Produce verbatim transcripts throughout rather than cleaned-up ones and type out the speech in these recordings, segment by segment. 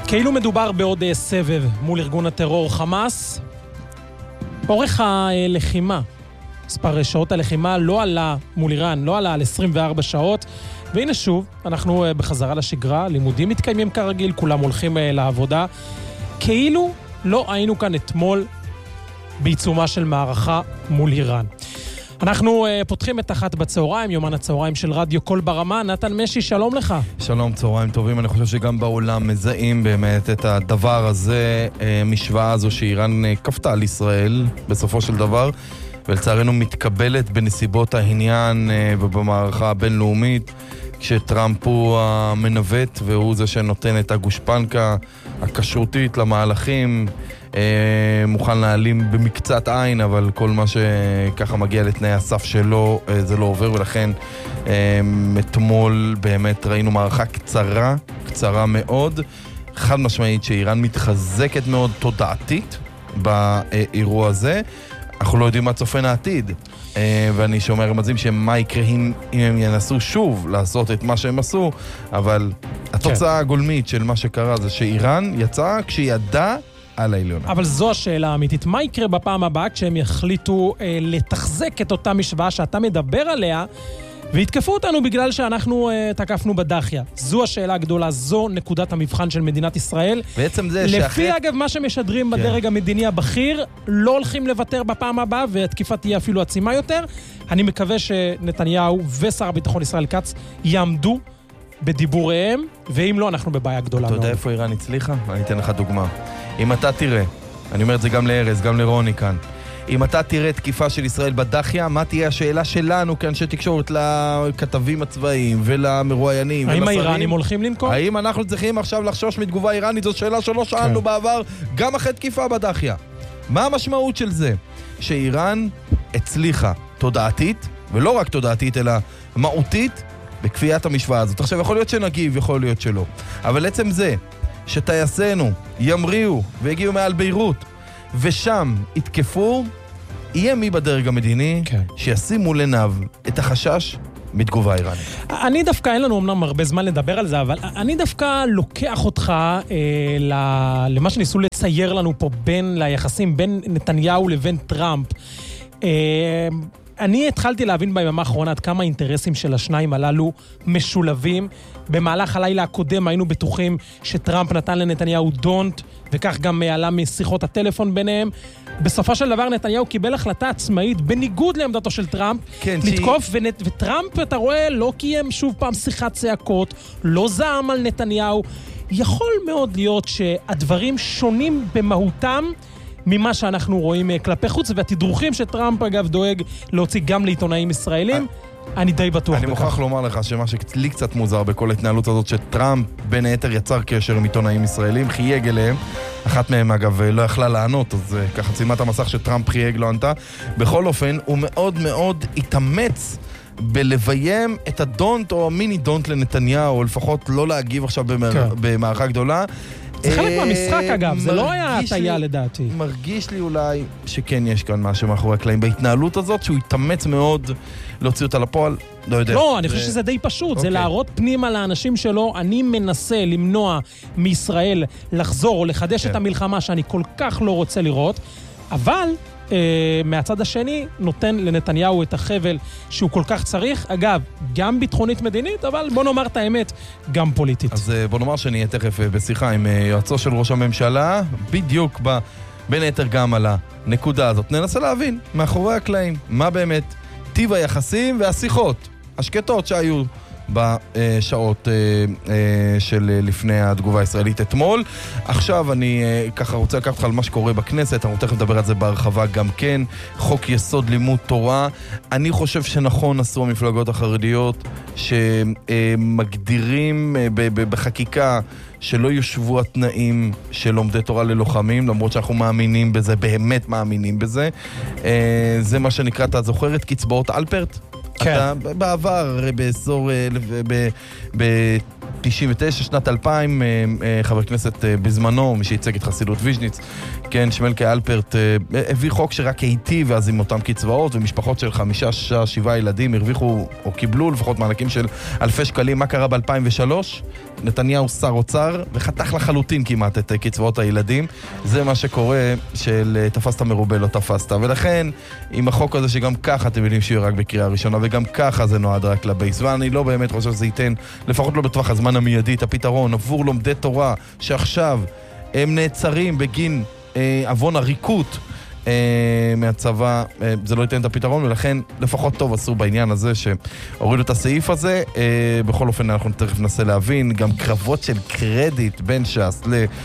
כאילו מדובר בעוד סבב מול ארגון הטרור חמאס. אורך הלחימה, מספר שעות הלחימה לא עלה מול איראן, לא עלה על עשרים וארבע שעות. והנה שוב, אנחנו בחזרה לשגרה, לימודים מתקיימים כרגיל, כולם הולכים לעבודה. כאילו לא היינו כאן אתמול בעיצומה של מערכה מול איראן. אנחנו uh, פותחים את אחת בצהריים, יומן הצהריים של רדיו קול ברמה. נתן משי, שלום לך. שלום, צהריים טובים. אני חושב שגם בעולם מזהים באמת את הדבר הזה, uh, משוואה הזו שאיראן uh, כפתה על ישראל בסופו של דבר, ולצערנו מתקבלת בנסיבות העניין uh, ובמערכה הבינלאומית, כשטראמפ הוא המנווט והוא זה שנותן את הגושפנקה הכשרותית למהלכים, מוכן להעלים במקצת עין, אבל כל מה שככה מגיע לתנאי הסף שלו זה לא עובר, ולכן אתמול באמת ראינו מערכה קצרה, קצרה מאוד, חד משמעית שאיראן מתחזקת מאוד תודעתית באירוע הזה. אנחנו לא יודעים מה צופן העתיד, ואני שומע רמזים שמה יקרה אם הם ינסו שוב לעשות את מה שהם עשו, אבל התוצאה הגולמית של מה שקרה זה שאיראן יצאה כשהיא ידעה על העליונה. אבל זו השאלה האמיתית. מה יקרה בפעם הבאה כשהם יחליטו אה, לתחזק את אותה משוואה שאתה מדבר עליה, והתקפו אותנו בגלל שאנחנו אה, תקפנו בדחיה? זו השאלה הגדולה, זו נקודת המבחן של מדינת ישראל. בעצם זה לפי שאחרי... אגב מה שמשדרים כן. בדרג המדיני הבכיר, לא הולכים לוותר בפעם הבאה, והתקיפה תהיה אפילו עצימה יותר. אני מקווה שנתניהו ושר הביטחון ישראל כץ יעמדו בדיבוריהם, ואם לא, אנחנו בבעיה גדולה. אתה יודע איפה איראן הצליחה? אני אתן לך דוגמה. אם אתה תראה, אני אומר את זה גם לארז, גם לרוני כאן, אם אתה תראה תקיפה של ישראל בדחיה, מה תהיה השאלה שלנו כאנשי תקשורת לכתבים הצבאיים ולמרואיינים? האם האיראנים הולכים לנקום? האם אנחנו צריכים עכשיו לחשוש מתגובה איראנית? זו שאלה שלא שאלנו כן. בעבר, גם אחרי תקיפה בדחיה. מה המשמעות של זה? שאיראן הצליחה תודעתית, ולא רק תודעתית אלא מהותית, בקביעת המשוואה הזאת. עכשיו יכול להיות שנגיב, יכול להיות שלא. אבל עצם זה שטייסינו ימריאו והגיעו מעל ביירות ושם יתקפו, יהיה מי בדרג המדיני כן. שישימו לעיניו את החשש מתגובה איראנית. אני דווקא, אין לנו אמנם הרבה זמן לדבר על זה, אבל אני דווקא לוקח אותך אה, למה שניסו לצייר לנו פה בין ליחסים בין נתניהו לבין טראמפ. אה, אני התחלתי להבין ביממה האחרונה עד כמה אינטרסים של השניים הללו משולבים. במהלך הלילה הקודם היינו בטוחים שטראמפ נתן לנתניהו דונט, וכך גם עלה משיחות הטלפון ביניהם. בסופו של דבר נתניהו קיבל החלטה עצמאית בניגוד לעמדתו של טראמפ, כן, לתקוף, שהיא... ונת... וטראמפ, אתה רואה, לא קיים שוב פעם שיחת צעקות, לא זעם על נתניהו. יכול מאוד להיות שהדברים שונים במהותם ממה שאנחנו רואים כלפי חוץ, והתדרוכים שטראמפ אגב דואג להוציא גם לעיתונאים ישראלים, אני די בטוח בכך. אני מוכרח לומר לך שמה שלי קצת מוזר בכל ההתנהלות הזאת, שטראמפ בין היתר יצר קשר עם עיתונאים ישראלים, חייג אליהם, אחת מהם אגב לא יכלה לענות, אז ככה צימת המסך שטראמפ חייג לא ענתה. בכל אופן, הוא מאוד מאוד התאמץ בלביים את הדונט או המיני דונט לנתניהו, או לפחות לא להגיב עכשיו במערכה גדולה. זה חלק מהמשחק אגב, זה לא היה הטעיה לדעתי. מרגיש לי אולי שכן יש כאן משהו מאחורי הקלעים בהתנהלות הזאת, שהוא יתאמץ מאוד להוציא אותה לפועל, לא יודע. לא, אני חושב שזה די פשוט, זה להראות פנימה לאנשים שלו, אני מנסה למנוע מישראל לחזור או לחדש את המלחמה שאני כל כך לא רוצה לראות, אבל מהצד השני נותן לנתניהו את החבל שהוא כל כך צריך, אגב, גם ביטחונית מדינית, אבל בוא נאמר את האמת, גם פוליטית. אז בוא נאמר שאני אהיה תכף בשיחה עם יועצו של ראש הממשלה, בדיוק ב, בין היתר גם על הנקודה הזאת. ננסה להבין מאחורי הקלעים, מה באמת טיב היחסים והשיחות השקטות שהיו בשעות של לפני התגובה הישראלית אתמול. עכשיו אני ככה רוצה לקחת לך על מה שקורה בכנסת, אנחנו תכף נדבר על זה בהרחבה גם כן. חוק יסוד לימוד תורה, אני חושב שנכון עשו המפלגות החרדיות שמגדירים בחקיקה שלא יושבו התנאים של לומדי תורה ללוחמים, למרות שאנחנו מאמינים בזה, באמת מאמינים בזה. זה מה שנקרא, אתה זוכר את קצבאות אלפרט? כן. אתה בעבר, באזור, תשעים ותשע, שנת אלפיים, חבר כנסת בזמנו, מי שייצג את חסידות ויז'ניץ, כן, שמלכה אלפרט, הביא חוק שרק היטיב ואז עם אותם קצבאות, ומשפחות של חמישה, שישה, שבעה ילדים הרוויחו או קיבלו לפחות מענקים של אלפי שקלים. מה קרה ב-אלפיים ושלוש? נתניהו שר אוצר וחתך לחלוטין כמעט את קצבאות הילדים. זה מה שקורה של תפסת מרובה לא תפסת. ולכן, עם החוק הזה שגם ככה אתם יודעים שיהיה רק בקריאה ראשונה, וגם ככה זה נועד רק לבייס, ואני לא באמת חושב שזה ייתן, לפחות לא בטווח הזמן המיידי, את הפתרון עבור לומדי תורה שעכשיו הם נעצרים בגין אה, אבון הריקות אה, מהצבא, אה, זה לא ייתן את הפתרון, ולכן לפחות טוב עשו בעניין הזה שהורידו את הסעיף הזה. אה, בכל אופן אנחנו תכף ננסה להבין גם קרבות של קרדיט בין ש"ס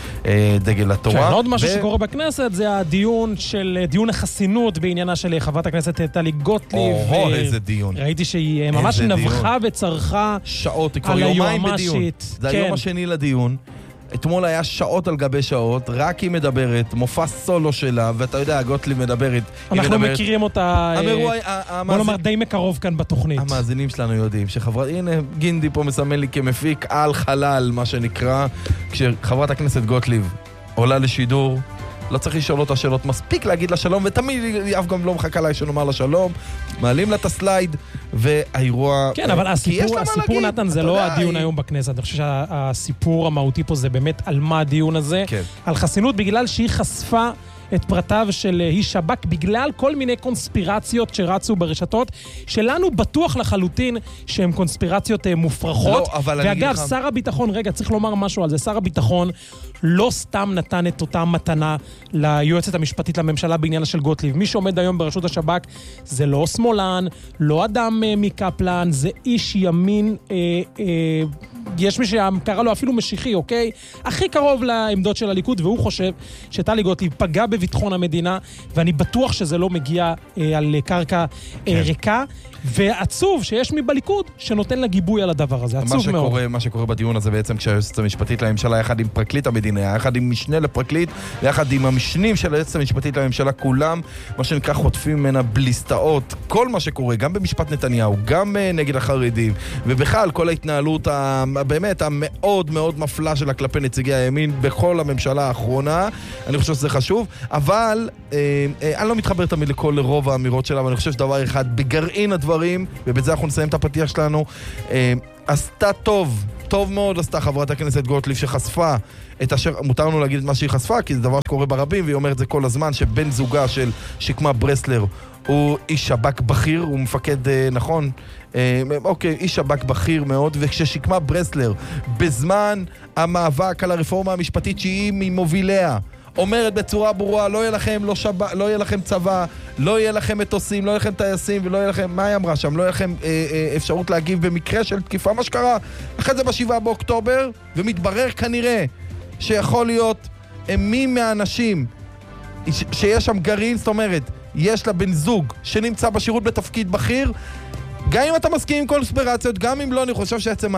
לדגל התורה. כן, עוד משהו ו... שקורה בכנסת זה הדיון של דיון החסינות בעניינה של חברת הכנסת טלי גוטליב. או, ו... איזה דיון. ראיתי שהיא ממש נבחה וצרחה שעות, כבר יומיים בדיון. זה כן. היום השני לדיון. אתמול היה שעות על גבי שעות, רק היא מדברת, מופע סולו שלה, ואתה יודע, גוטליב מדברת. אנחנו מדברת, מכירים אותה, המרוא, אה, בוא נאמר, די מקרוב כאן בתוכנית. המאזינים שלנו יודעים שחברת, הנה, גינדי פה מסמן לי כמפיק על חלל, מה שנקרא, כשחברת הכנסת גוטליב עולה לשידור, לא צריך לשאול אותה שאלות, מספיק להגיד לה שלום, ותמיד היא אף גם לא מחכה לה שנאמר לה שלום, מעלים לה את הסלייד, והאירוע... כן, אבל הסיפור, הסיפור נתן, זה לא הדיון היום בכנסת. אני חושב שהסיפור המהותי פה זה באמת על מה הדיון הזה. על חסינות, בגלל שהיא חשפה את פרטיו של איש שב"כ, בגלל כל מיני קונספירציות שרצו ברשתות, שלנו בטוח לחלוטין שהן קונספירציות מופרכות. ואגב, שר הביטחון, רגע, צריך לומר משהו על זה, שר הביטחון לא סתם נתן את אותה מתנה ליועצת המשפטית לממשלה בעניין של גוטליב. מי שעומד היום ברשות השב"כ זה לא שמאלן, לא אדם מקפלן, זה איש ימין, אה, אה, יש מי שקרא לו אפילו משיחי, אוקיי? הכי קרוב לעמדות של הליכוד, והוא חושב שטלי גוטליב פגע בביטחון המדינה, ואני בטוח שזה לא מגיע אה, על קרקע אה, כן. ריקה, ועצוב שיש מי בליכוד שנותן לה גיבוי על הדבר הזה, עצוב מה מאוד. שקורה, מה שקורה בדיון הזה בעצם כשהיועצת המשפטית לממשלה יחד עם פרקליט המדינה, יחד עם משנה לפרקליט, יחד עם המשנים של היועצת המשפטית לממשלה, כולם, מה שנקרא, חוטפים ממנה בליסטאות, כל מה שקורה, גם במשפט נתניהו, גם נגד החרדים, ובכלל כל ההתנהלות באמת המאוד מאוד מפלה שלה כלפי נציגי הימין בכל הממשלה האחרונה. אני חושב שזה חשוב, אבל אה, אה, אני לא מתחבר תמיד לכל רוב האמירות שלה, ואני חושב שדבר אחד בגרעין הדברים, ובזה אנחנו נסיים את הפתיח שלנו, אה, עשתה טוב, טוב מאוד עשתה חברת הכנסת גוטליב שחשפה את אשר, מותר לנו להגיד את מה שהיא חשפה, כי זה דבר שקורה ברבים, והיא אומרת את זה כל הזמן, שבן זוגה של שקמה ברסלר הוא איש שב"כ בכיר, הוא מפקד, נכון, אוקיי, איש שב"כ בכיר מאוד, וכששקמה ברסלר, בזמן המאבק על הרפורמה המשפטית שהיא ממוביליה, אומרת בצורה ברורה, לא יהיה לכם, לא, שבא, לא יהיה לכם צבא, לא יהיה לכם מטוסים, לא יהיה לכם טייסים, ולא יהיה לכם, מה היא אמרה שם? לא יהיה לכם אה, אה, אפשרות להגיב במקרה של תקיפה, מה שקרה אחרי זה בשבעה באוקטובר, ומתברר כנראה שיכול להיות אה, מי מהאנשים ש- שיש שם גרעין, זאת אומרת, יש לה בן זוג שנמצא בשירות בתפקיד בכיר, גם אם אתה מסכים עם קונספירציות, גם אם לא, אני חושב שעצם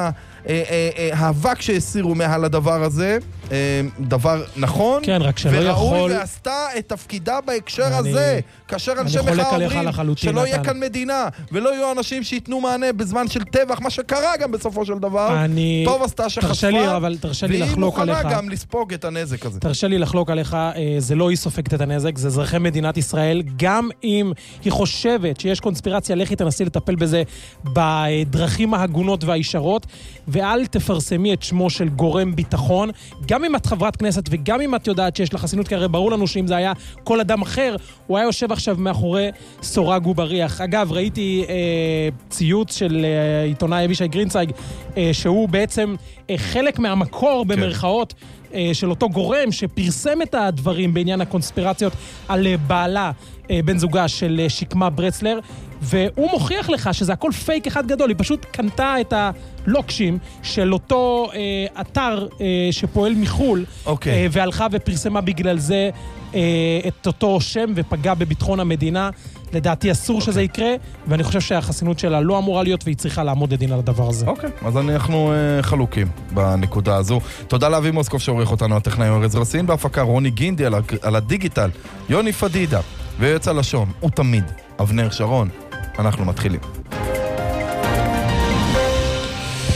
האבק שהסירו מעל הדבר הזה, דבר נכון, כן, רק שלא וראוי יכול... ועשתה את תפקידה בהקשר אני... הזה, כאשר אנשי מחאה אומרים שלא יהיה כאן מדינה, ולא יהיו אנשים שיתנו מענה בזמן של טבח, מה שקרה גם בסופו של דבר, אני... טוב עשתה שחשפה, והיא מוכנה גם לספוג את הנזק הזה. תרשה לי לחלוק עליך, זה לא היא סופגת את הנזק, זה אזרחי מדינת ישראל, גם אם היא חושבת שיש קונספירציה, לכי תנסי לטפל בזה בדרכים ההגונות והישרות, ואל תפרסמי את שמו של גורם ביטחון, גם אם את חברת כנסת וגם אם את יודעת שיש לה חסינות, כי הרי ברור לנו שאם זה היה כל אדם אחר, הוא היה יושב עכשיו מאחורי סורג ובריח. אגב, ראיתי אה, ציוץ של אה, עיתונאי אבישי גרינצייג, אה, שהוא בעצם אה, חלק מהמקור במרכאות, אה, של אותו גורם שפרסם את הדברים בעניין הקונספירציות על אה, בעלה, אה, בן זוגה של אה, שקמה ברסלר, והוא מוכיח לך שזה הכל פייק אחד גדול, היא פשוט קנתה את הלוקשים של אותו אה, אתר אה, שפועל מחול, okay. אה, והלכה ופרסמה בגלל זה אה, את אותו שם ופגע בביטחון המדינה. לדעתי אסור okay. שזה יקרה, ואני חושב שהחסינות שלה לא אמורה להיות, והיא צריכה לעמוד לדין על הדבר הזה. אוקיי, okay. אז אנחנו אה, חלוקים בנקודה הזו. תודה לאבי מוסקוב שעורך אותנו, הטכנאי ארז רסין, בהפקה רוני גינדי על, על הדיגיטל, יוני פדידה, ויועץ הלשון, הוא תמיד, אבנר שרון. אנחנו מתחילים.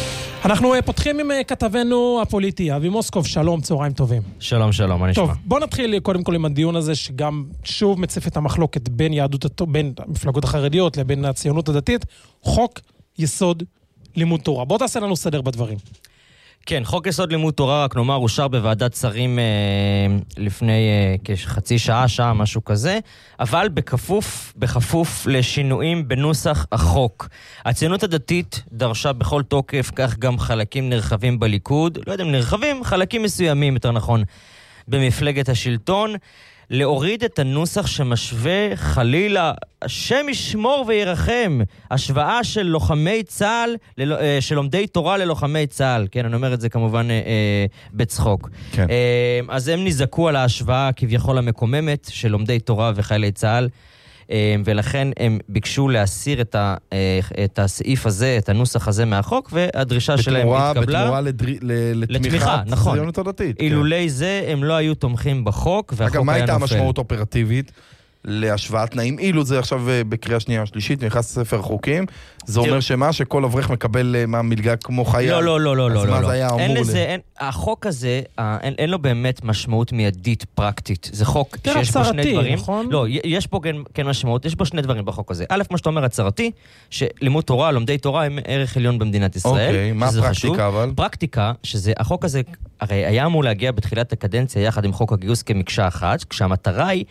אנחנו פותחים עם כתבנו הפוליטי, אבי מוסקוב, שלום, צהריים טובים. שלום, שלום, מה נשמע? טוב, בוא נתחיל קודם כל עם הדיון הזה, שגם שוב מציף את המחלוקת בין יהדות, בין המפלגות החרדיות לבין הציונות הדתית, חוק יסוד לימוד תורה. בוא תעשה לנו סדר בדברים. כן, חוק יסוד לימוד תורה, רק נאמר, אושר בוועדת שרים אה, לפני אה, כחצי שעה, שעה, משהו כזה, אבל בכפוף, בכפוף לשינויים בנוסח החוק. הציונות הדתית דרשה בכל תוקף, כך גם חלקים נרחבים בליכוד, לא יודע אם נרחבים, חלקים מסוימים, יותר נכון, במפלגת השלטון, להוריד את הנוסח שמשווה חלילה, השם ישמור וירחם, השוואה של לוחמי צה"ל, של לומדי תורה ללוחמי צה"ל, כן, אני אומר את זה כמובן אה, אה, בצחוק. כן. אה, אז הם נזעקו על ההשוואה כביכול המקוממת של לומדי תורה וחיילי צה"ל, אה, ולכן הם ביקשו להסיר את, ה, אה, את הסעיף הזה, את הנוסח הזה מהחוק, והדרישה שלהם בתמורה, התקבלה. בתמורה לדר... לתמיכה, נכון. ציונות הדתית. אילולי כן. זה הם לא היו תומכים בחוק, והחוק היה נופל. מה הייתה המשמעות אופרטיבית להשוואת תנאים? אילו זה עכשיו בקריאה שנייה ושלישית, נכנס ספר חוקים, זה אומר שמה? שכל אברך מקבל מהמלגה כמו חייל? לא, לא, לא, לא. אז מה זה היה אמור לזה? החוק הזה, אין לו באמת משמעות מיידית פרקטית. זה חוק שיש בו שני דברים. לא, יש פה כן משמעות, יש בו שני דברים בחוק הזה. א', כמו שאתה אומר, הצהרתי, שלימוד תורה, לומדי תורה, הם ערך עליון במדינת ישראל. אוקיי, מה הפרקטיקה אבל? פרקטיקה, שזה, החוק הזה, הרי היה אמור להגיע בתחילת הקדנציה יחד עם חוק הגיוס כמקשה אחת, כשהמטרה היא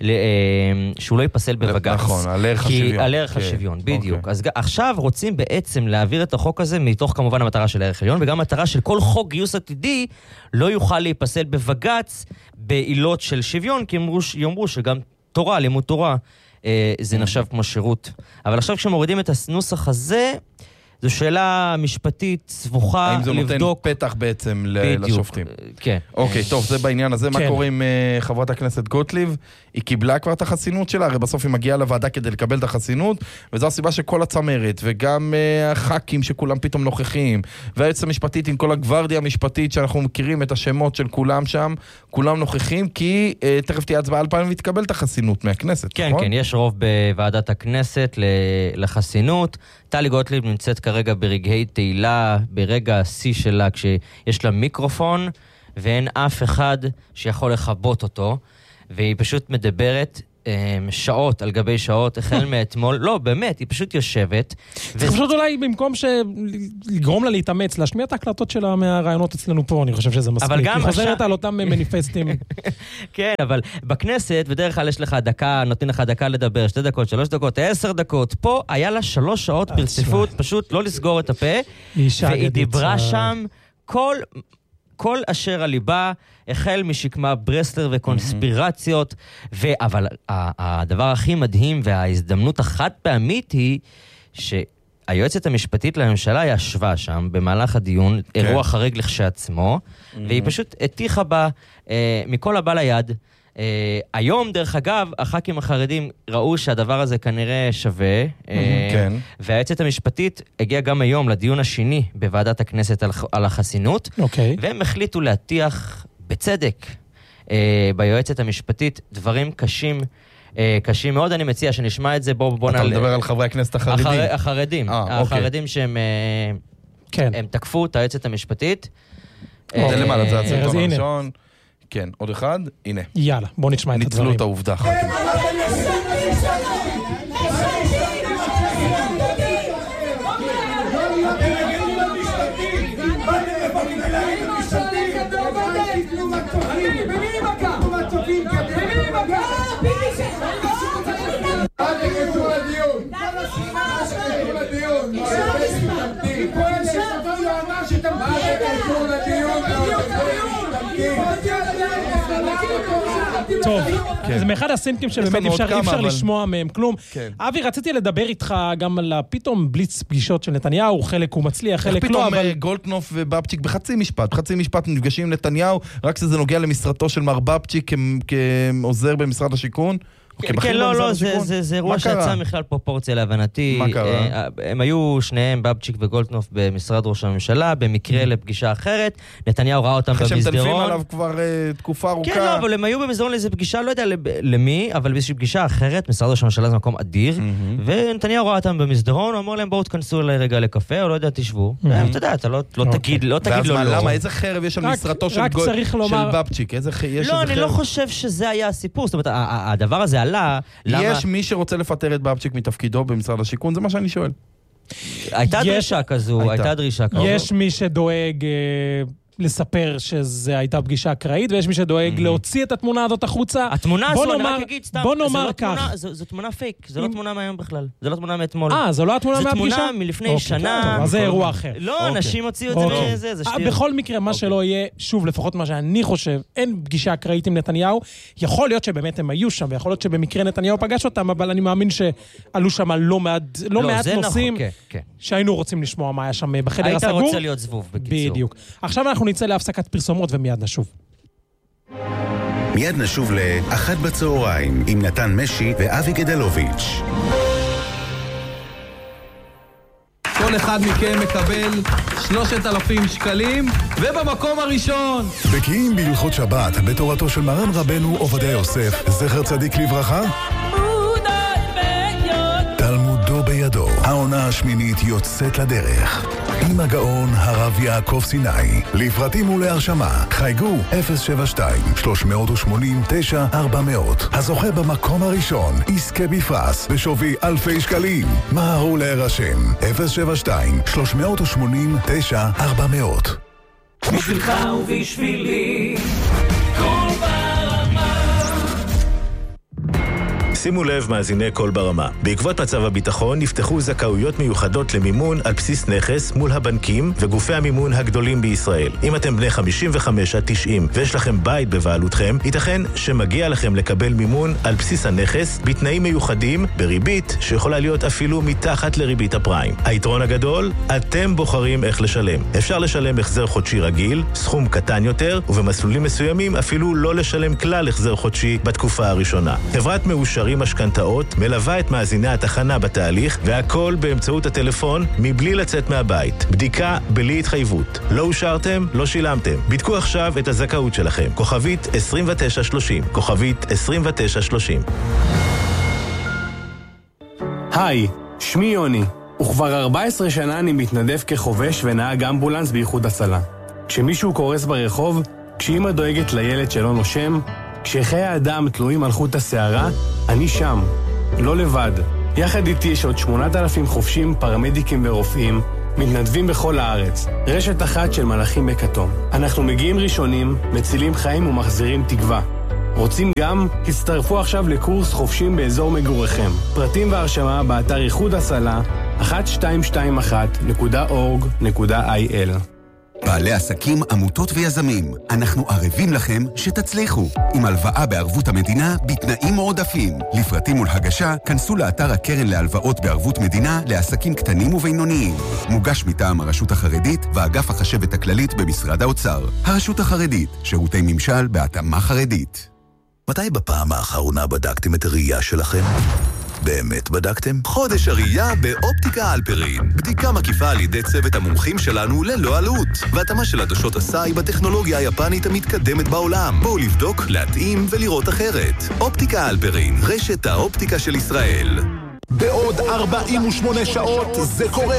שהוא לא ייפסל בבג"ץ. נכון, על ערך השוויון. על ערך השוויון, בדיוק. אז עכשיו רוצים בעצם להעביר את החוק הזה מתוך כמובן המטרה של ערך עליון, וגם המטרה של כל חוק גיוס עתידי לא יוכל להיפסל בבג"ץ בעילות של שוויון, כי יאמרו שגם תורה, לימוד תורה, זה נחשב כמו שירות. אבל עכשיו כשמורידים את הנוסח הזה, זו שאלה משפטית סבוכה לבדוק. האם זה נותן פתח בעצם לשופטים? כן. אוקיי, טוב, זה בעניין הזה. מה קורה עם חברת הכנסת גוטליב? היא קיבלה כבר את החסינות שלה, הרי בסוף היא מגיעה לוועדה כדי לקבל את החסינות, וזו הסיבה שכל הצמרת, וגם הח"כים שכולם פתאום נוכחים, והיועצת המשפטית עם כל הגוורדיה המשפטית שאנחנו מכירים את השמות של כולם שם, כולם נוכחים, כי תכף תהיה הצבעה על פעם ותקבל את החסינות מהכנסת. כן, כן, יש רוב בוועדת הכנסת לחסינות. טלי גוטליב נמצאת כרגע ברגעי תהילה, ברגע השיא שלה, כשיש לה מיקרופון, ואין אף אחד שיכול לחבות אותו, והיא פשוט מדברת שעות על גבי שעות, החל מאתמול, לא, באמת, היא פשוט יושבת. צריך פשוט אולי במקום לגרום לה להתאמץ, להשמיע את ההקלטות שלה מהרעיונות אצלנו פה, אני חושב שזה מספיק. היא חוזרת על אותם מניפסטים. כן, אבל בכנסת, בדרך כלל יש לך דקה, נותנים לך דקה לדבר, שתי דקות, שלוש דקות, עשר דקות. פה היה לה שלוש שעות ברציפות, פשוט לא לסגור את הפה, והיא דיברה שם כל... כל אשר הליבה, החל משקמה ברסלר וקונספירציות, ו... אבל הדבר הכי מדהים וההזדמנות החד פעמית היא שהיועצת המשפטית לממשלה ישבה שם במהלך הדיון, כן. אירוע חריג לכשעצמו, mm-hmm. והיא פשוט הטיחה בה אה, מכל הבא ליד. Uh, היום, דרך אגב, הח"כים החרדים ראו שהדבר הזה כנראה שווה, uh, כן. והיועצת המשפטית הגיעה גם היום לדיון השני בוועדת הכנסת על, על החסינות, okay. והם החליטו להטיח בצדק uh, ביועצת המשפטית דברים קשים, uh, קשים מאוד. אני מציע שנשמע את זה. בוא, בוא אתה נעל... מדבר על חברי הכנסת החרדים? החר... החרדים, 아, החרדים אוקיי. שהם uh, כן. הם תקפו את היועצת המשפטית. זה uh, למעלה, זה הסרטון הראשון. כן, עוד אחד, הנה. יאללה, בוא נשמע את הדברים. ניצלו את העובדה. טוב, זה מאחד הסינטים שבאמת אפשר לשמוע מהם כלום. אבי, רציתי לדבר איתך גם על פתאום בליץ פגישות של נתניהו, חלק הוא מצליח, חלק לא, אבל... פתאום גולדקנופ ובבצ'יק בחצי משפט, בחצי משפט נפגשים עם נתניהו, רק שזה נוגע למשרתו של מר בבצ'יק כעוזר במשרד השיכון. כן, לא, לא, זה אירוע שיצא מכלל פרופורציה להבנתי. מה קרה? הם היו שניהם, בבצ'יק וגולדקנופ, במשרד ראש הממשלה, במקרה לפגישה אחרת. נתניהו ראה אותם במסדרון. אחרי שהם טלפים עליו כבר תקופה ארוכה. כן, לא, אבל הם היו במסדרון לאיזו פגישה, לא יודע למי, אבל באיזושהי פגישה אחרת, משרד ראש הממשלה זה מקום אדיר, ונתניהו ראה אותם במסדרון, הוא אמר להם, בואו תכנסו אליי רגע לקפה, או לא יודע, תשבו. אתה יודע, אתה לא תגיד לו לא. למה? איזה חרב יש על משרתו של בבצ'יק? לא, אני לא חושב שזה היה הסיפור. זאת אומרת, הדבר הזה עלה... יש מי שרוצה לפטר את בבצ'יק מתפקידו במשרד השיכון? זה מה שאני שואל. הייתה דרישה כזו, הייתה דרישה כזו. יש מי שדואג לספר שזו הייתה פגישה אקראית, ויש מי שדואג להוציא את התמונה הזאת החוצה. התמונה הזו, אני רק אגיד סתם, בוא נאמר כך. זו תמונה פייק, זו לא תמונה מהיום בכלל. זו לא תמונה מאתמול. אה, זו לא התמונה מהפגישה? זו תמונה מלפני שנה. אז זה אירוע אחר. לא, אנשים הוציאו את זה מזה, זה שטיר. בכל מקרה, מה שלא יהיה, שוב, לפחות מה שאני חושב, אין פגישה אקראית עם נתניהו. יכול להיות שבאמת הם היו שם, ויכול להיות שבמקרה נתניהו פגש אותם, אבל אני מאמין שעלו שם לא מעט נושאים שהיינו רוצים לשמוע מה היה שם בחדר הסגור. היית רוצה להיות זבוב, בקיצור. בדיוק. עכשיו אנחנו נצא להפסקת פרסומות ומיד נשוב. מיד נשוב לאחת בצהריים עם נתן משי ואבי גדלוביץ'. כל אחד מכם מקבל שלושת אלפים שקלים, ובמקום הראשון בקיאים בהלכות שבת בתורתו של מרן רבנו עובדיה יוסף, זכר צדיק לברכה, תלמודו בידו. העונה השמינית יוצאת לדרך עם הגאון הרב יעקב סיני. לפרטים ולהרשמה חייגו אפס שבע שתיים שלוש שמונים תשע ארבע מאות. הזוכה במקום הראשון יזכה בפרס בשווי אלפי שקלים. מהרו להירשם אפס שבע שתיים שלוש שמונים תשע ארבע מאות. בשבילך ובשבילי כל ברמה. שימו לב מאזיני כל ברמה. בעקבות מצב הביטחון נפתחו זכאויות מיוחדות למימון על בסיס נכס מול הבנקים וגופי המימון הגדולים בישראל. אם אתם בני חמישים וחמש עד תשעים ויש לכם בית בבעלותכם, ייתכן שמגיע לכם לקבל מימון על בסיס הנכס בתנאים מיוחדים בריבית שיכולה להיות אפילו מתחת לריבית הפריים. היתרון הגדול, אתם בוחרים איך לשלם. אפשר לשלם החזר חודשי רגיל, סכום קטן יותר, ובמסלולים מסוימים אפילו לא לשלם כלל החזר חודשי בתקופה הראשונה. חברת מאושרים משכנתאות מלווה את מאזיני התחנה בתהליך, והכל באמצעות הטלפון מבלי לצאת מהבית. בדיקה בלי התחייבות. לא אושרתם, לא שילמתם. בדקו עכשיו את הזכאות שלכם. כוכבית עשרים ותשע שלושים. כוכבית עשרים ותשע שלושים. היי, שמי יוני, וכבר ארבע עשרה שנה אני מתנדב כחובש ונהג אמבולנס באיחוד הצלה. כשמישהו קורס ברחוב, כשאמא דואגת לילד שלא נושם, כשחיי האדם תלויים על חוט השערה, אני שם, לא לבד. יחד איתי יש עוד שמונת אלפים חובשים, פרמדיקים ורופאים, מתנדבים בכל הארץ. רשת אחת של מלאכים בכתום. אנחנו מגיעים ראשונים, מצילים חיים ומחזירים תקווה. רוצים גם? הצטרפו עכשיו לקורס חובשים באזור מגוריכם. פרטים והרשמה באתר איחוד הצלה אחת שתיים שתיים אחת נקודה אורג נקודה איי אל. בעלי עסקים, עמותות ויזמים, אנחנו ערבים לכם שתצליחו. עם הלוואה בערבות המדינה בתנאים מועדפים. לפרטים ולהגשה, כנסו לאתר הקרן להלוואות בערבות מדינה לעסקים קטנים ובינוניים. מוגש מטעם הרשות החרדית ואגף החשבת הכללית במשרד האוצר. הרשות החרדית, שירותי ממשל בהתאמה חרדית. מתי בפעם האחרונה בדקתם את הראייה שלכם? באמת בדקתם? חודש הראייה באופטיקה אלפרין. בדיקה מקיפה על ידי צוות המומחים שלנו ללא עלות. והתאמה של עדשות הסאי בטכנולוגיה היפנית המתקדמת בעולם. בואו לבדוק, להתאים ולראות אחרת. אופטיקה אלפרין, רשת האופטיקה של ישראל. בעוד ארבעים ושמונה שעות זה קורה.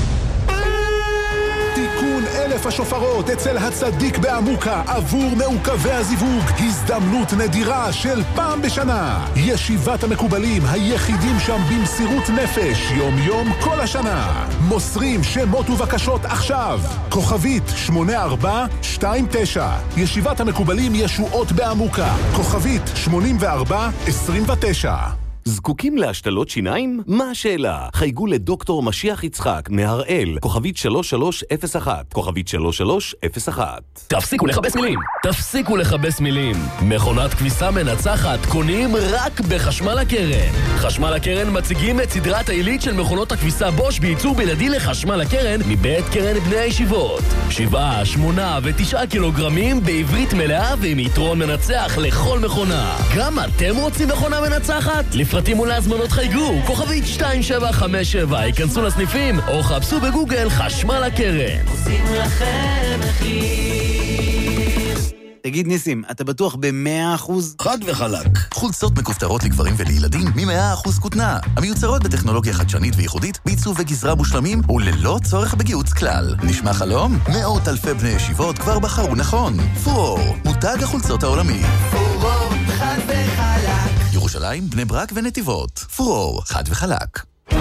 תיקון אלף השופרות אצל הצדיק בעמוקה עבור מעוכבי הזיווג. הזדמנות נדירה של פעם בשנה. ישיבת המקובלים היחידים שם במסירות נפש יום יום כל השנה. מוסרים שמות ובקשות עכשיו. כוכבית שמונה ארבע שתיים תשע. ישיבת המקובלים ישועות בעמוקה. כוכבית שמונים וארבע עשרים ותשע. זקוקים להשתלות שיניים? מה השאלה? חייגו לדוקטור משיח יצחק מהראל, כוכבית שלוש שלוש אפס אחת, כוכבית שלוש שלוש אפס אחת. תפסיקו לחבש מילים, תפסיקו לחבש מילים. מכונת כביסה מנצחת קונים רק בחשמל הקרן. חשמל הקרן מציגים את סדרת העילית של מכונות הכביסה בוש בייצור בלעדי לחשמל הקרן מבית קרן בני הישיבות. שבעה, שמונה ותשעה קילוגרמים בעברית מלאה ועם יתרון מנצח לכל מכונה. גם אתם רוצים מכונה מנצחת? לפרטים ולהזמנות חייגו, כוכבית שתיים שבע חמש שבע, היכנסו לסניפים או חפשו בגוגל חשמל הקרן. עושים לכם מחיר. תגיד ניסים, אתה בטוח ב-מאה אחוז? חד וחלק. חולצות מכופתרות לגברים ולילדים מ-מאה אחוז כותנה. המיוצרות בטכנולוגיה חדשנית וייחודית, בעיצוב וגזרה מושלמים וללא צורך בגיהוץ כלל. נשמע חלום? מאות אלפי בני ישיבות כבר בחרו נכון. פורור, מותג החולצות העולמי. פורור, חד וחלק. ירושלים, בני ברק ונתיבות. פורור, חד וחלק.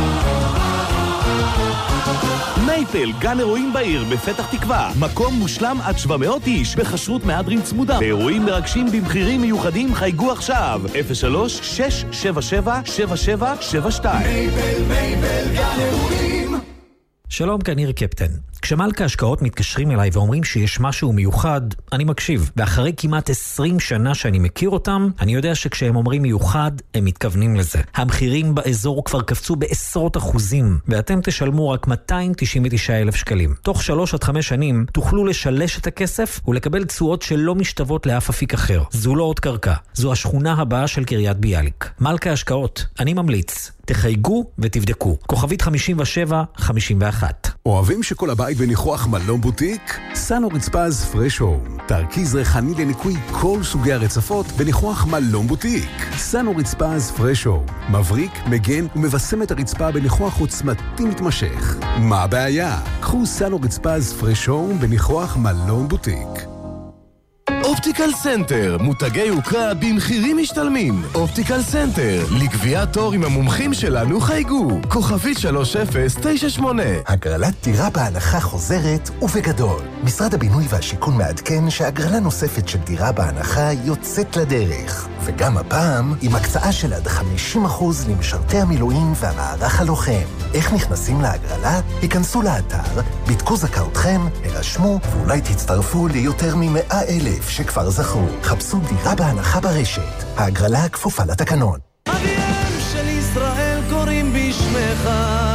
מייפל, גן אירועים בעיר בפתח תקווה. מקום מושלם עד שבע מאות איש בחשרות מהדרין צמודה. באירועים מרגשים במחירים מיוחדים חייגו עכשיו. אפס שלוש שש שבע שבע שבע שבע שבע שתיים. מייפל, מייפל, גן אירועים. שלום, כאן ניר קפטן. כשמלכה השקעות מתקשרים אליי ואומרים שיש משהו מיוחד, אני מקשיב. ואחרי כמעט עשרים שנה שאני מכיר אותם, אני יודע שכשהם אומרים מיוחד, הם מתכוונים לזה. המחירים באזור כבר קפצו בעשרות אחוזים, ואתם תשלמו רק מאתיים תשעים ותשעה אלף שקלים. תוך שלוש עד חמש שנים תוכלו לשלש את הכסף ולקבל תשואות שלא משתוות לאף אפיק אחר. זו לא עוד קרקע, זו השכונה הבאה של קריית ביאליק. מלכה השקעות, אני ממליץ. תחייגו ותבדקו. כוכבית חמישים ושבע חמישים ואחת. אוהבים שכל הבית בניחוח מלון בוטיק? סנו רצפז פרש הום. תרכיז ריחני לניקוי כל סוגי הרצפות בניחוח מלון בוטיק. סנו רצפז פרש הום. מבריק, מגן ומבשם את הרצפה בניחוח עוצמתי מתמשך. מה הבעיה? קחו סנו רצפז פרש הום בניחוח מלון בוטיק. אופטיקל סנטר, מותגי יוקרה במחירים משתלמים. אופטיקל סנטר, לקביעת תור עם המומחים שלנו חייגו. כוכבית שלוש אפס תשע שמונה. הגרלת דירה בהנחה חוזרת ובגדול. משרד הבינוי והשיכון מעדכן שהגרלה נוספת של דירה בהנחה יוצאת לדרך. וגם הפעם עם הקצאה של עד חמישים אחוז למשרתי המילואים והמערך הלוחם. איך נכנסים להגרלה? היכנסו לאתר, בדקו זכאותכם, הרשמו ואולי תצטרפו ליותר מ-מאה אלף שכבר זכו. חפשו דירה בהנחה ברשת. ההגרלה כפופה לתקנון. אביהם של ישראל קוראים בשמך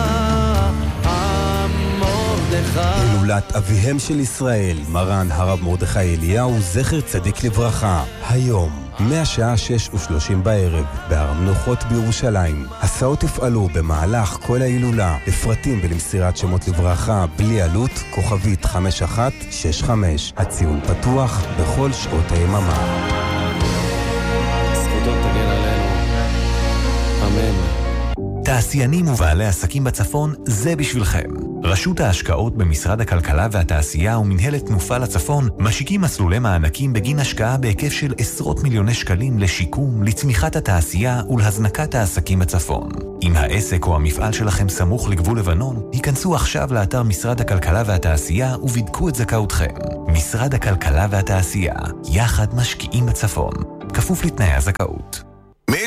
המרדכי. הילולת אביהם של ישראל, מרן הרב מרדכי אליהו, זכר צדיק לברכה. היום מהשעה שש ושלושים בערב, בהר המנוחות בירושלים. הסעות יפעלו במהלך כל ההילולה. לפרטים ולמסירת שמות לברכה בלי עלות, כוכבית חמש אחת שש חמש. הציון פתוח בכל שעות היממה. זכותו תגן עלינו. אמן. תעשיינים ובעלי עסקים בצפון, זה בשבילכם. רשות ההשקעות במשרד הכלכלה והתעשייה ומנהלת תנופה לצפון משיקים מסלולי מענקים בגין השקעה בהיקף של עשרות מיליוני שקלים לשיקום, לצמיחת התעשייה ולהזנקת העסקים בצפון. אם העסק או המפעל שלכם סמוך לגבול לבנון, היכנסו עכשיו לאתר משרד הכלכלה והתעשייה ובדקו את זכאותכם. משרד הכלכלה והתעשייה, יחד משקיעים בצפון. כפוף לתנאי הזכאות.